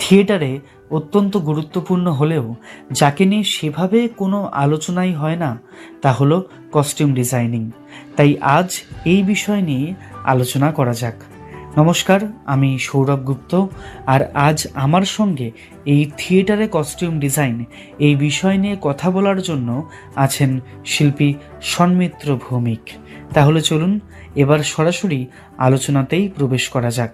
থিয়েটারে অত্যন্ত গুরুত্বপূর্ণ হলেও যাকে নিয়ে সেভাবে কোনো আলোচনাই হয় না তা হলো কস্টিউম ডিজাইনিং। তাই আজ এই বিষয় নিয়ে আলোচনা করা যাক। নমস্কার, আমি সৌরভ গুপ্ত, আর আজ আমার সঙ্গে এই থিয়েটারে কস্টিউম ডিজাইন এই বিষয় নিয়ে কথা বলার জন্য আছেন শিল্পী সন্মিত্র ভৌমিক। তাহলে চলুন এবার সরাসরি আলোচনাতেই প্রবেশ করা যাক।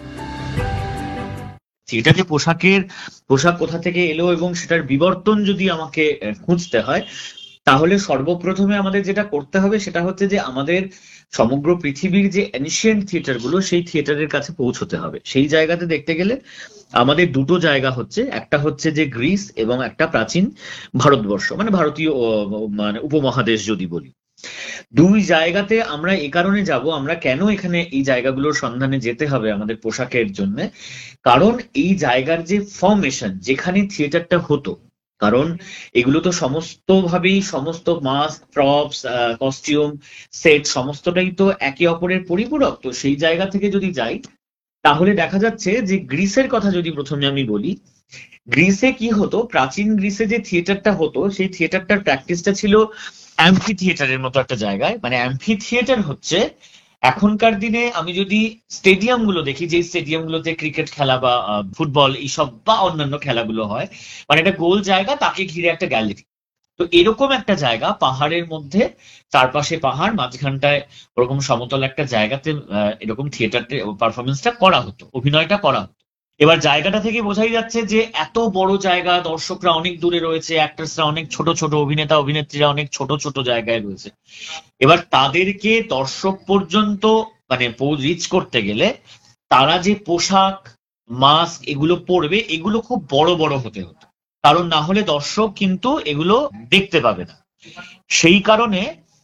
থিয়েটারে পোশাক কোথা থেকে এলো এবং সেটার বিবর্তন যদি আমাকে খুঁজতে হয়, তাহলে সর্বপ্রথমে আমাদের যেটা করতে হবে সেটা হচ্ছে যে আমাদের সমগ্র পৃথিবীর যে এনশিয়েন্ট থিয়েটার গুলো, সেই থিয়েটারের কাছে পৌঁছতে হবে। সেই জায়গাতে দেখতে গেলে আমাদের দুটো জায়গা হচ্ছে, একটা হচ্ছে যে গ্রিস এবং একটা প্রাচীন ভারতবর্ষ, মানে ভারতীয় মানে উপমহাদেশ যদি বলি। দুই জায়গাতে আমরা এই কারণে যাব, আমরা কেন এখানে এই জায়গাগুলোর সন্ধানে যেতে হবে আমাদের পোশাকের জন্য, কারণ এই জায়গার যে ফর্মেশন, যেখানে থিয়েটারটা হতো, কারণ এগুলো তো সমস্ত মাস্ক, প্রপস, কস্টিউম, সেট সমস্তটাই তো একে অপরের পরিপূরক। তো সেই জায়গা থেকে যদি যাই, তাহলে দেখা যাচ্ছে যে গ্রিসের কথা যদি প্রথমে আমি বলি, গ্রিসে কি হতো, প্রাচীন গ্রিসে যে থিয়েটারটা হতো, সেই থিয়েটারটার প্র্যাকটিসটা ছিল অ্যাম্ফি থিয়েটারের মতো একটা জায়গায়। মানে অ্যাম্ফি থিয়েটার হচ্ছে, এখনকার দিনে আমি যদি স্টেডিয়াম গুলো দেখি, যে স্টেডিয়াম গুলোতে ক্রিকেট খেলা বা ফুটবল এইসব বা অন্যান্য খেলাগুলো হয়, মানে একটা গোল জায়গা, তাকে ঘিরে একটা গ্যালারি। তো এরকম একটা জায়গা পাহাড়ের মধ্যে, চারপাশে পাহাড়, মাঝখানটায় ওরকম সমতল একটা জায়গাতে এরকম থিয়েটার পারফরমেন্সটা করা হতো, অভিনয়টা করা হতো। এবার জায়গাটা থেকে বোঝাই যাচ্ছে যে এত বড় জায়গা, দর্শকরা অনেক দূরে রয়েছে, অ্যাক্টরসরা অনেক ছোট ছোট, অভিনেতা অভিনেত্রীরা অনেক ছোট ছোট জায়গায় রয়েছে। এবার তাদেরকে দর্শক পর্যন্ত মানে রিচ করতে গেলে তারা যে পোশাক, মাস্ক এগুলো পরবে, এগুলো খুব বড় বড় হতে হতো, কারণ না হলে দর্শক কিন্তু এগুলো দেখতে পাবে না। সেই কারণে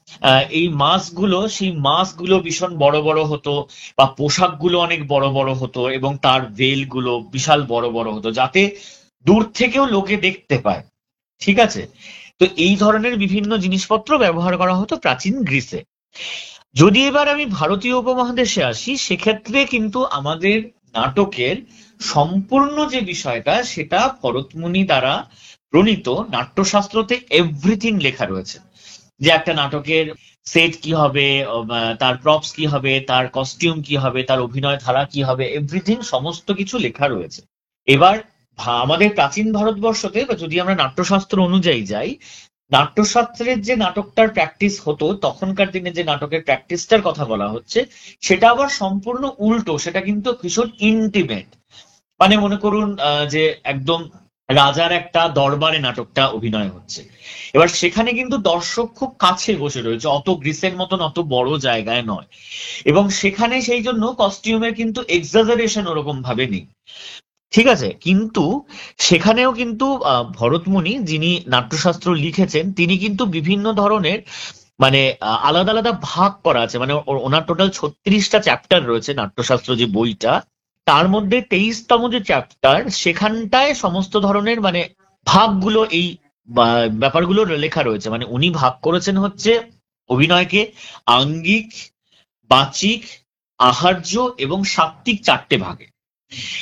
সেই মাস্কগুলো ভীষণ বড় বড় হতো, বা পোশাকগুলো অনেক বড় বড় হতো, এবং তার ভেলগুলো বিশাল বড় বড় হতো, যাতে দূর থেকেও লোকে দেখতে পায়। ঠিক আছে? তো এই ধরনের বিভিন্ন জিনিসপত্র ব্যবহার করা হতো প্রাচীন গ্রিসে। যদি এবার আমি ভারতীয় উপমহাদেশে আসি, সেক্ষেত্রে কিন্তু আমাদের নাটকের সম্পূর্ণ যে বিষয়টা, সেটা ভরতমুনি দ্বারা প্রণীত নাট্যশাস্ত্রতে এভরিথিং লেখা রয়েছে। যে একটা নাটকের সেট কি হবে, তার প্রপস কি হবে, তার কস্টিউম কি হবে, তার অভিনয় ধারা কি হবে, এভরিথিং সমস্ত কিছু লেখা রয়েছে। এবার আমাদের প্রাচীন ভারতবর্ষতে, বা যদি আমরা নাট্যশাস্ত্র অনুযায়ী যাই, নাট্যশাস্ত্রের যে নাটকটার প্র্যাকটিস হতো, তখনকার দিনে যে নাটকের প্র্যাকটিসটার কথা বলা হচ্ছে, সেটা আবার সম্পূর্ণ উল্টো। সেটা কিন্তু ভীষণ ইন্টিমেট। মানে মনে করুন যে একদম রাজার একটা দরবারে নাটকটা অভিনয় হচ্ছে। এবার সেখানে কিন্তু দর্শক খুব কাছে বসে রয়েছে, অত গ্রিসের মতন অত বড় জায়গায় নয়, এবং সেখানে সেই জন্য কস্টিউমের কিন্তু এক্সাজারেশন ওরকম ভাবে নেই। ঠিক আছে? কিন্তু সেখানেও কিন্তু ভরতমুনি, যিনি নাট্যশাস্ত্র লিখেছেন, তিনি কিন্তু বিভিন্ন ধরনের মানে আলাদা আলাদা ভাগ করা আছে। মানে ওনার টোটাল 36টা চ্যাপ্টার রয়েছে নাট্যশাস্ত্র যে বইটা, তার মধ্যে 23তম যে চ্যাপ্টার, সেখানটায় সমস্ত ধরনের মানে ভাগগুলো, এই ব্যাপারগুলো লেখা রয়েছে। মানে উনি ভাগ করেছেন হচ্ছে অভিনয়কে আঙ্গিক, বাচিক, আহার্য এবং সাত্ত্বিক 4টে ভাগে।